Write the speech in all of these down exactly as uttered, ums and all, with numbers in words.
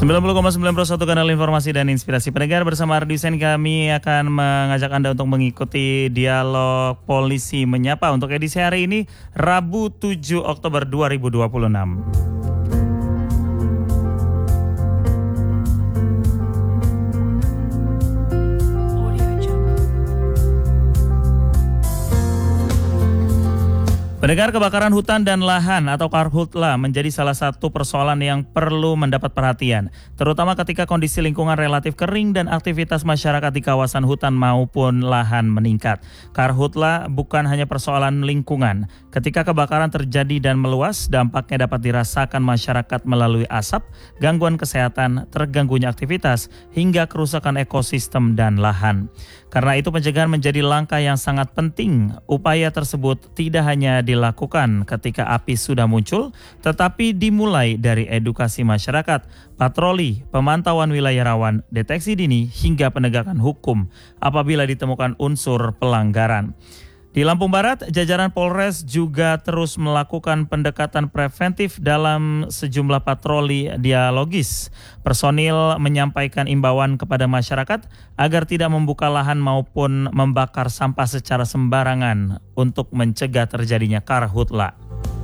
sembilan puluh koma sembilan satu kanal informasi dan inspirasi pendengar, bersama Ardi Hussein kami akan mengajak Anda untuk mengikuti dialog polisi menyapa untuk edisi hari ini Rabu tujuh Oktober dua ribu dua puluh enam. Pendengar, kebakaran hutan dan lahan atau karhutla menjadi salah satu persoalan yang perlu mendapat perhatian, terutama ketika kondisi lingkungan relatif kering dan aktivitas masyarakat di kawasan hutan maupun lahan meningkat. Karhutla bukan hanya persoalan lingkungan. Ketika kebakaran terjadi dan meluas, dampaknya dapat dirasakan masyarakat melalui asap, gangguan kesehatan, terganggunya aktivitas, hingga kerusakan ekosistem dan lahan. Karena itu pencegahan menjadi langkah yang sangat penting. Upaya tersebut tidak hanya dilakukan ketika api sudah muncul, tetapi dimulai dari edukasi masyarakat, patroli, pemantauan wilayah rawan, deteksi dini, hingga penegakan hukum apabila ditemukan unsur pelanggaran. Di Lampung Barat, jajaran Polres juga terus melakukan pendekatan preventif dalam sejumlah patroli dialogis. Personil menyampaikan imbauan kepada masyarakat agar tidak membuka lahan maupun membakar sampah secara sembarangan untuk mencegah terjadinya karhutla.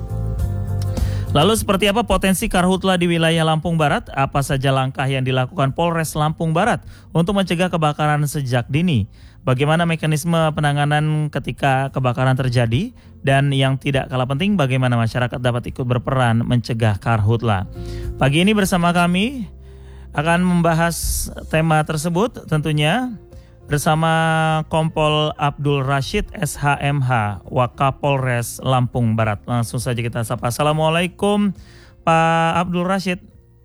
Lalu seperti apa potensi karhutla di wilayah Lampung Barat? Apa saja langkah yang dilakukan Polres Lampung Barat untuk mencegah kebakaran sejak dini? Bagaimana mekanisme penanganan ketika kebakaran terjadi? Dan yang tidak kalah penting, bagaimana masyarakat dapat ikut berperan mencegah karhutla? Pagi ini bersama kami akan membahas tema tersebut tentunya bersama Kompol Abdul Rashid S H M H, Wakapolres Lampung Barat. Langsung saja kita sapa. Assalamualaikum Pak Abdul Rashid.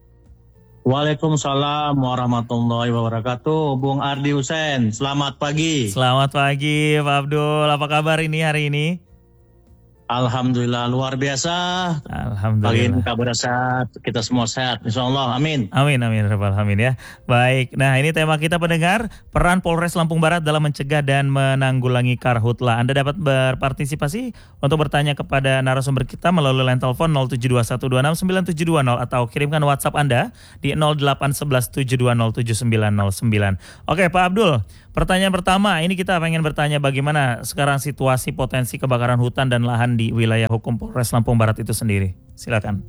Waalaikumsalam warahmatullahi wabarakatuh. Bung Ardi Hussein, selamat pagi. Selamat pagi Pak Abdul, apa kabar ini hari ini? Alhamdulillah luar biasa. Alhamdulillah. Pagi ini kabar sehat, kita semua sehat, insya Allah, amin. Amin, amin, amin ya. Baik, nah ini tema kita pendengar, peran Polres Lampung Barat dalam mencegah dan menanggulangi karhutla. Anda dapat berpartisipasi untuk bertanya kepada narasumber kita melalui line telepon nol tujuh dua satu dua enam sembilan tujuh dua nol atau kirimkan WhatsApp Anda di nol delapan satu satu tujuh dua nol tujuh sembilan nol sembilan. Oke Pak Abdul, pertanyaan pertama, ini kita pengen bertanya bagaimana sekarang situasi potensi kebakaran hutan dan lahan di wilayah hukum Polres Lampung Barat itu sendiri. Silakan.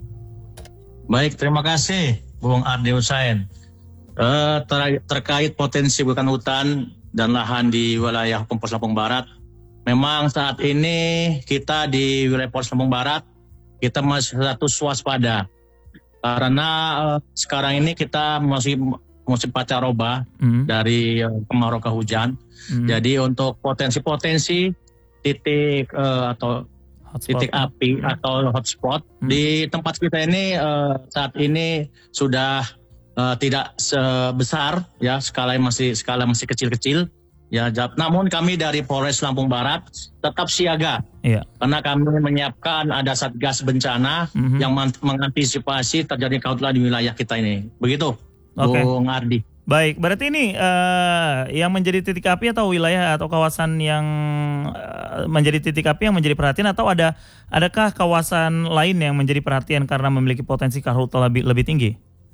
Baik, terima kasih Bung Ardi Hussein. Uh, ter- terkait potensi kebakaran hutan dan lahan di wilayah hukum Polres Lampung Barat, memang saat ini kita di wilayah Polres Lampung Barat kita masih status waspada karena uh, sekarang ini kita masih musim pancaroba mm. dari uh, kemarau ke hujan. Mm. Jadi untuk potensi-potensi titik uh, atau hotspot. titik api mm. atau hotspot mm. di tempat kita ini uh, saat ini sudah uh, tidak sebesar, ya, skala masih skala masih kecil-kecil. Ya, namun kami dari Polres Lampung Barat tetap siaga, iya. Karena kami menyiapkan ada satgas bencana mm-hmm. yang mengantisipasi terjadi karhutla di wilayah kita ini. Begitu, okay. Bung Ardi. Baik, berarti ini uh, yang menjadi titik api atau wilayah atau kawasan yang uh, menjadi titik api yang menjadi perhatian, atau ada adakah kawasan lain yang menjadi perhatian karena memiliki potensi karhutla lebih lebih tinggi?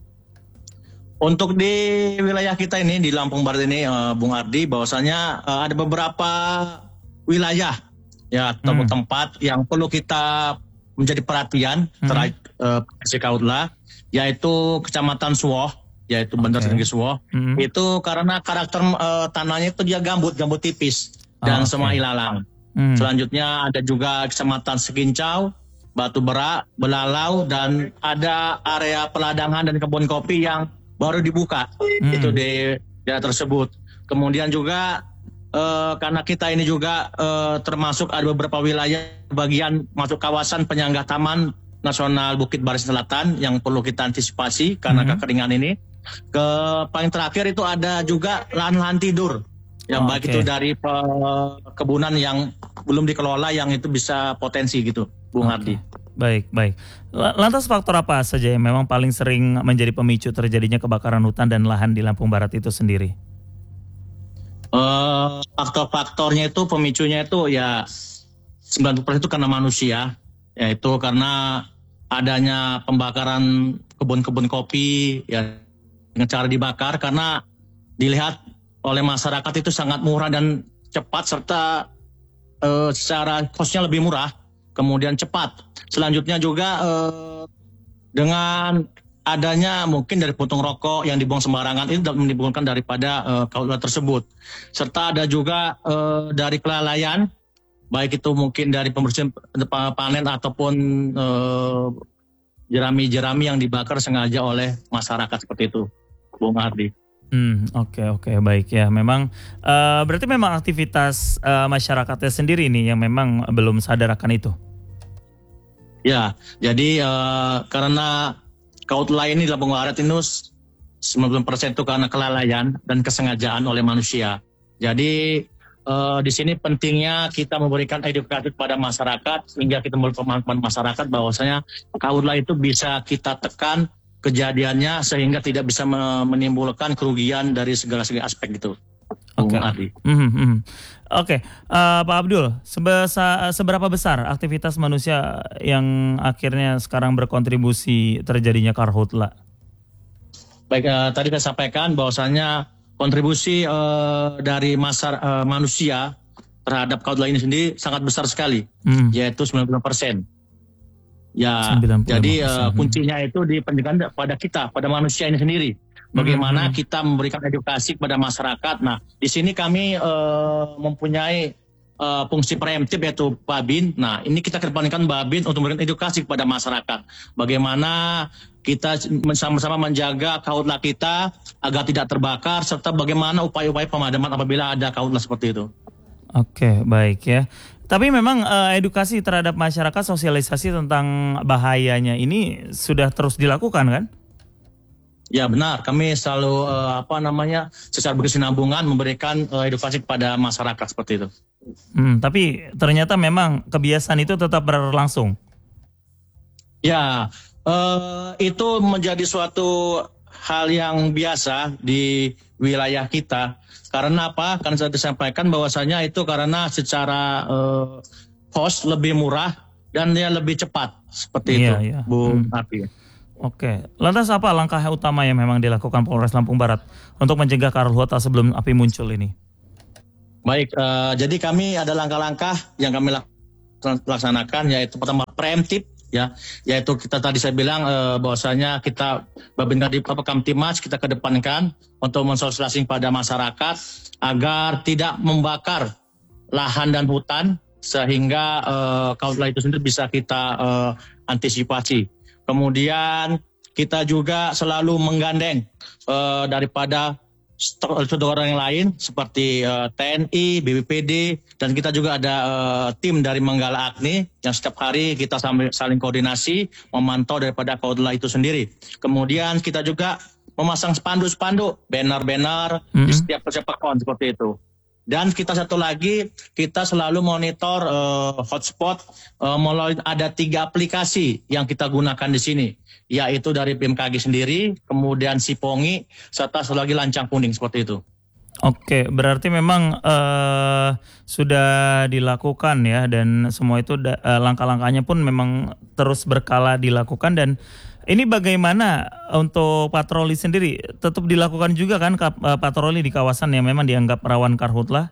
Untuk di wilayah kita ini, di Lampung Barat ini, uh, Bung Ardi, bahwasanya uh, ada beberapa wilayah, ya, atau hmm. tempat yang perlu kita menjadi perhatian hmm. terkait uh, karhutla, yaitu Kecamatan Suwoh, yaitu Bandar okay. Tinggi Suwoh. Hmm. Itu karena karakter uh, tanahnya itu dia gambut, gambut tipis dan oh, okay. semua ilalang. Hmm. Selanjutnya ada juga Kecamatan Sekincau, Batu Berak, Belalau, dan ada area peladangan dan kebun kopi yang baru dibuka hmm. itu di daerah tersebut. Kemudian juga uh, karena kita ini juga uh, termasuk ada beberapa wilayah bagian masuk kawasan penyangga Taman Nasional Bukit Baris Selatan yang perlu kita antisipasi karena hmm. kekeringan ini. Ke paling terakhir itu ada juga lahan-lahan tidur yang oh, baik okay. itu dari perkebunan yang belum dikelola yang itu bisa potensi gitu, Bung okay. Hardi. Baik, baik. Lantas faktor apa saja yang memang paling sering menjadi pemicu terjadinya kebakaran hutan dan lahan di Lampung Barat itu sendiri? Uh, faktor-faktornya itu, pemicunya itu ya sembilan puluh persen itu karena manusia, yaitu karena adanya pembakaran kebun-kebun kopi, ya dengan cara dibakar karena dilihat oleh masyarakat itu sangat murah dan cepat serta uh, secara kosnya lebih murah, kemudian cepat. Selanjutnya juga uh, dengan adanya mungkin dari puntung rokok yang dibuang sembarangan itu dapat menimbulkan daripada uh, kaulah tersebut. Serta ada juga uh, dari kelalaian, baik itu mungkin dari pembersihan panen ataupun uh, jerami-jerami yang dibakar sengaja oleh masyarakat seperti itu, Bung Ardi. Hmm, oke oke baik ya. Memang uh, berarti memang aktivitas uh, masyarakatnya sendiri nih yang memang belum sadar akan itu. Ya, jadi uh, karena kautlah ini dalam pengarat ini sembilan puluh persen itu karena kelalaian dan kesengajaan oleh manusia. Jadi uh, di sini pentingnya kita memberikan edukasi kepada masyarakat sehingga kita memberi pemahaman masyarakat bahwasanya kautlah itu bisa kita tekan kejadiannya sehingga tidak bisa menimbulkan kerugian dari segala segi aspek gitu. Oke, okay. mm-hmm. Oke, okay. uh, Pak Abdul, sebesa, seberapa besar aktivitas manusia yang akhirnya sekarang berkontribusi terjadinya karhutla? Baik, uh, tadi saya sampaikan bahwasanya kontribusi uh, dari masa uh, manusia terhadap karhutla ini sendiri sangat besar sekali, mm. yaitu sembilan puluh persen. Ya, jadi uh, kuncinya itu di pendidikan pada kita, pada manusia ini sendiri. Bagaimana hmm. kita memberikan edukasi kepada masyarakat. Nah, di sini kami uh, mempunyai uh, fungsi preemptif yaitu Babin. Nah, ini kita kedepankan Babin untuk memberikan edukasi kepada masyarakat. Bagaimana kita sama-sama menjaga kautlah kita agar tidak terbakar, serta bagaimana upaya-upaya pemadaman apabila ada kautlah seperti itu. Oke, baik ya. Tapi memang uh, edukasi terhadap masyarakat, sosialisasi tentang bahayanya ini sudah terus dilakukan kan? Ya benar, kami selalu uh, apa namanya secara berkesinambungan memberikan uh, edukasi kepada masyarakat seperti itu. Hmm, tapi ternyata memang kebiasaan itu tetap berlangsung. Ya, uh, itu menjadi suatu hal yang biasa di wilayah kita. Karena apa? Karena saya disampaikan bahwasanya itu karena secara uh, cost lebih murah dan dia lebih cepat seperti iya, itu, iya. Bu hmm. Ardi. Oke, lantas apa langkah utama yang memang dilakukan Polres Lampung Barat untuk mencegah karhutla sebelum api muncul ini? Baik, uh, jadi kami ada langkah-langkah yang kami laksanakan, yaitu pertama preemptif, ya, yaitu kita tadi saya bilang uh, bahwasanya kita Babin Kamtimas kita kedepankan untuk mensosialisasikan pada masyarakat agar tidak membakar lahan dan hutan sehingga uh, kautlah itu sendiri bisa kita uh, antisipasi. Kemudian kita juga selalu menggandeng uh, daripada saudara yang lain seperti uh, T N I, B P P D, dan kita juga ada uh, tim dari Manggala Agni yang setiap hari kita saling koordinasi memantau daripada kautlah itu sendiri. Kemudian kita juga memasang spanduk-spanduk, banner-banner mm-hmm. di setiap persepakan seperti itu. Dan kita satu lagi, kita selalu monitor uh, hotspot uh, melalui ada tiga aplikasi yang kita gunakan di sini, yaitu dari B M K G sendiri, kemudian Sipongi, serta satu lagi Lancang Kuning seperti itu. Oke, berarti memang uh, sudah dilakukan ya, dan semua itu da- uh, langkah-langkahnya pun memang terus berkala dilakukan. Dan ini bagaimana untuk patroli sendiri? Tetap dilakukan juga kan patroli di kawasan yang memang dianggap rawan karhutla?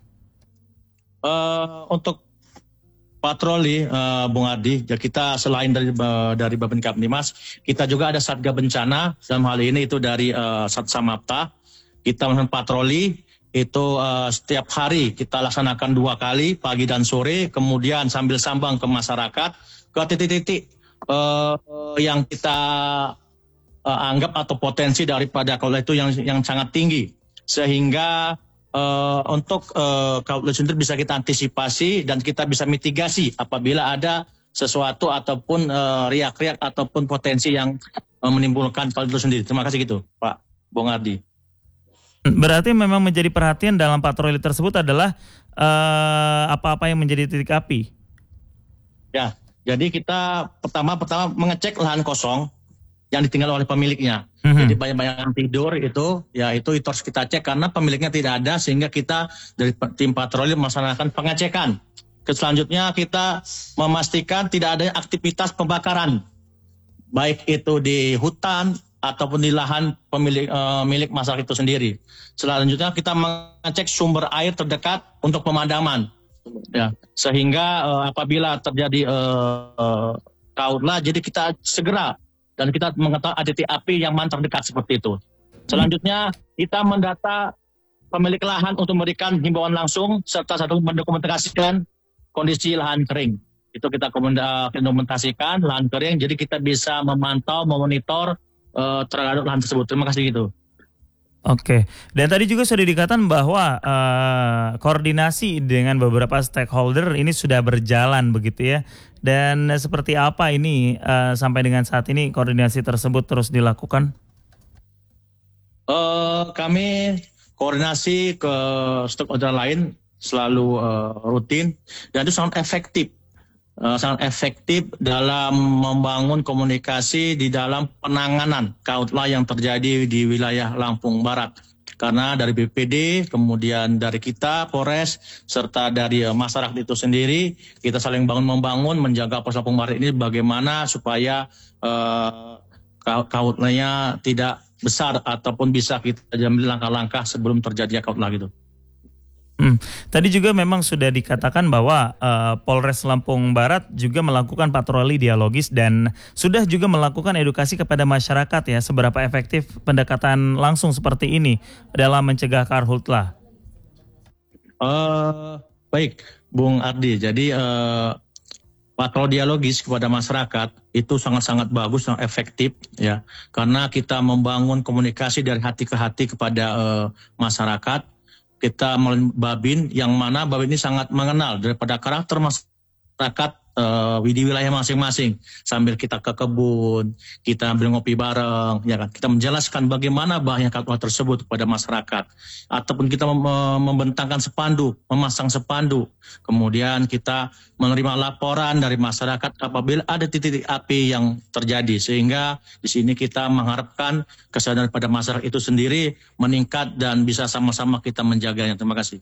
Uh, untuk patroli, uh, Bung Ardi, ya kita selain dari uh, dari Babin Kamtimas, kita juga ada Satga Bencana. Dalam hal ini itu dari uh, Satsamapta. Kita melakukan patroli itu uh, setiap hari kita laksanakan dua kali, pagi dan sore. Kemudian sambil sambang ke masyarakat ke titik-titik Uh, yang kita uh, anggap atau potensi daripada kautlah itu yang yang sangat tinggi, sehingga uh, untuk uh, kautlah sendiri bisa kita antisipasi dan kita bisa mitigasi apabila ada sesuatu ataupun uh, riak-riak ataupun potensi yang uh, menimbulkan kautlah itu sendiri. Terima kasih gitu, Pak Bung Ardi. Berarti memang menjadi perhatian dalam patroli tersebut adalah uh, apa-apa yang menjadi titik api. Ya. Jadi kita pertama-pertama mengecek lahan kosong yang ditinggal oleh pemiliknya. Mm-hmm. Jadi banyak-banyak yang tidur itu, ya itu, itu harus kita cek karena pemiliknya tidak ada, sehingga kita dari tim patroli melaksanakan pengecekan. Selanjutnya kita memastikan tidak ada aktivitas pembakaran, baik itu di hutan ataupun di lahan pemilik uh, milik masyarakat itu sendiri. Selanjutnya kita mengecek sumber air terdekat untuk pemadaman. Ya, sehingga uh, apabila terjadi uh, uh, kautlah, jadi kita segera dan kita mengetahui ada titik api yang mana terdekat seperti itu. Selanjutnya kita mendata pemilik lahan untuk memberikan himbauan langsung serta satu mendokumentasikan kondisi lahan kering. Itu kita dokumentasikan lahan kering, jadi kita bisa memantau, memonitor uh, terhadap lahan tersebut. Terima kasih gitu. Oke, dan tadi juga sudah dikatakan bahwa uh, koordinasi dengan beberapa stakeholder ini sudah berjalan begitu ya. Dan seperti apa ini uh, sampai dengan saat ini koordinasi tersebut terus dilakukan? Uh, kami koordinasi ke stakeholder lain selalu uh, rutin dan itu sangat efektif. Uh, sangat efektif dalam membangun komunikasi di dalam penanganan kautlah yang terjadi di wilayah Lampung Barat. Karena dari B P D, kemudian dari kita, Polres, serta dari uh, masyarakat itu sendiri, kita saling bangun-membangun menjaga Polres Lampung Barat ini bagaimana supaya uh, kautlahnya tidak besar ataupun bisa kita ambil langkah-langkah sebelum terjadi kautlah gitu. Hmm. Tadi juga memang sudah dikatakan bahwa uh, Polres Lampung Barat juga melakukan patroli dialogis dan sudah juga melakukan edukasi kepada masyarakat ya, seberapa efektif pendekatan langsung seperti ini dalam mencegah karhutlah. Uh, baik, Bung Ardi. Jadi uh, patroli dialogis kepada masyarakat itu sangat-sangat bagus, sangat efektif ya, karena kita membangun komunikasi dari hati ke hati kepada uh, masyarakat. Kita melalui Babin, yang mana Babin ini sangat mengenal daripada karakter masyarakat uh, di wilayah masing-masing. Sambil kita ke kebun, kita ambil ngopi bareng, ya kan? Kita menjelaskan bagaimana bahaya kautlah tersebut kepada masyarakat. Ataupun kita mem- membentangkan spanduk, memasang spanduk. Kemudian kita menerima laporan dari masyarakat apabila ada titik api yang terjadi. Sehingga di sini kita mengharapkan kesadaran pada masyarakat itu sendiri meningkat dan bisa sama-sama kita menjaganya. Terima kasih.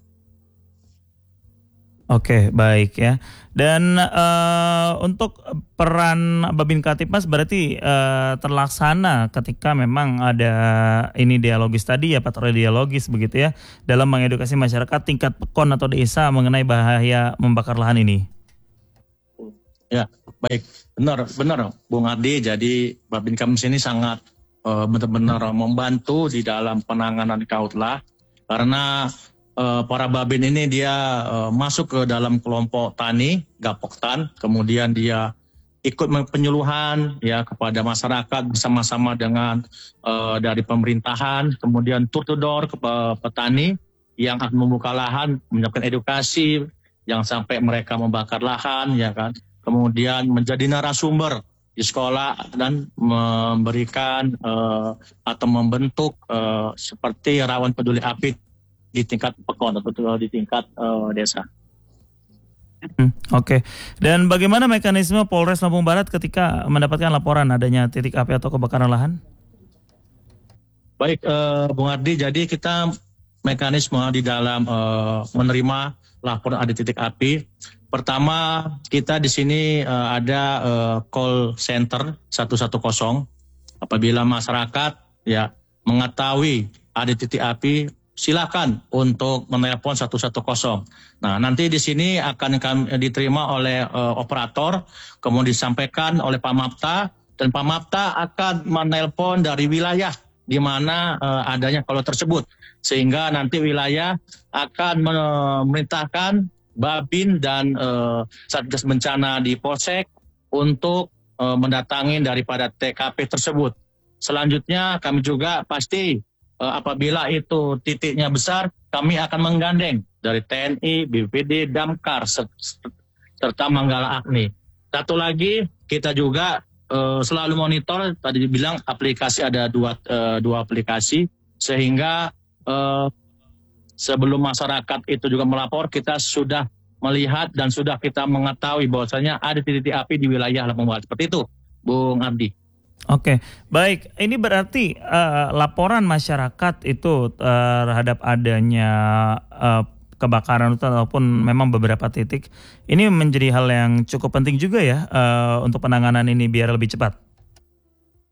Oke, baik ya. Dan uh, untuk peran Babin Kaptipmas berarti uh, terlaksana ketika memang ada ini dialogis tadi ya, patroli dialogis begitu ya, dalam mengedukasi masyarakat tingkat pekon atau desa mengenai bahaya membakar lahan ini. Ya, baik. Benar, benar Bung Ardi. Jadi Babin Kaptipmas ini sangat uh, benar-benar membantu di dalam penanganan kautlah karena Uh, para Babin ini dia uh, masuk ke dalam kelompok tani, Gapoktan, kemudian dia ikut penyuluhan ya kepada masyarakat bersama-sama dengan uh, dari pemerintahan, kemudian door to door ke uh, petani yang akan membuka lahan, menyiapkan edukasi, jangan sampai mereka membakar lahan, ya kan. Kemudian menjadi narasumber di sekolah dan memberikan uh, atau membentuk uh, seperti rawan peduli api di tingkat pekon atau di tingkat uh, desa. Hmm, Oke. Okay. Dan bagaimana mekanisme Polres Lampung Barat ketika mendapatkan laporan adanya titik api atau kebakaran lahan? Baik, uh, Bung Ardi. Jadi kita mekanisme di dalam uh, menerima laporan ada titik api. Pertama, kita di sini uh, ada uh, call center satu satu nol. Apabila masyarakat ya mengetahui ada titik api, silakan untuk menelpon satu satu nol. Nah, nanti di sini akan kami diterima oleh uh, operator, kemudian disampaikan oleh Pamapta, dan Pamapta akan menelpon dari wilayah di mana uh, adanya kalau tersebut. Sehingga nanti wilayah akan memerintahkan Babin dan uh, Satgas Bencana di Polsek untuk uh, mendatangi daripada T K P tersebut. Selanjutnya kami juga pasti apabila itu titiknya besar, kami akan menggandeng dari T N I, B P D, Damkar, serta Manggala Agni. Satu lagi, kita juga uh, selalu monitor, tadi dibilang aplikasi ada dua, uh, dua aplikasi, sehingga uh, sebelum masyarakat itu juga melapor, kita sudah melihat dan sudah kita mengetahui bahwasanya ada titik api di wilayah Lampung Barat. Seperti itu, Bung Ardi. Oke, baik. Ini berarti uh, laporan masyarakat itu uh, terhadap adanya uh, kebakaran hutan ataupun memang beberapa titik ini menjadi hal yang cukup penting juga ya uh, untuk penanganan ini biar lebih cepat.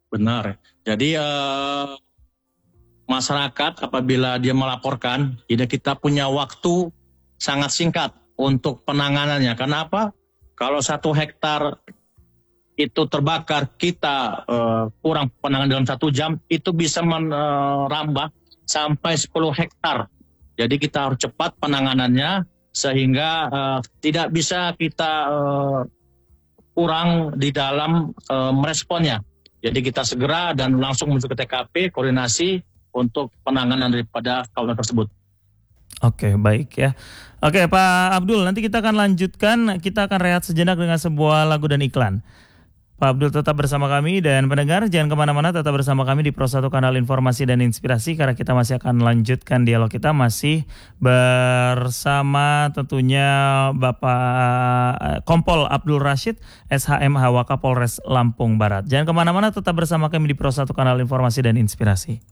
Benar. Jadi eh, masyarakat apabila dia melaporkan, jadi kita punya waktu sangat singkat untuk penanganannya. Kenapa? Kalau satu hektar itu terbakar, kita uh, kurang penanganan dalam satu jam, itu bisa merambah sampai sepuluh hektar. Jadi kita harus cepat penanganannya sehingga uh, tidak bisa kita uh, kurang di dalam uh, meresponnya. Jadi kita segera dan langsung menuju ke T K P, koordinasi untuk penanganan daripada kawasan tersebut. Oke, baik ya. Oke, Pak Abdul, nanti kita akan lanjutkan. Kita akan rehat sejenak dengan sebuah lagu dan iklan. Pak Abdul tetap bersama kami, dan pendengar jangan kemana-mana, tetap bersama kami di Pro satu Kanal Informasi dan Inspirasi, karena kita masih akan lanjutkan dialog kita masih bersama tentunya Bapak Kompol Abdul Rashid S H M H Wakapolres Lampung Barat. Jangan kemana-mana, tetap bersama kami di Pro satu Kanal Informasi dan Inspirasi.